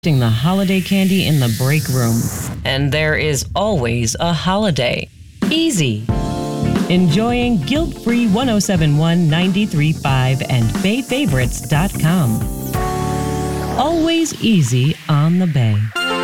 the holiday candy in the break room. And there is always a holiday. Easy. Enjoying guilt-free 1071 93.5 and BayFavorites.com. Always easy on the Bay.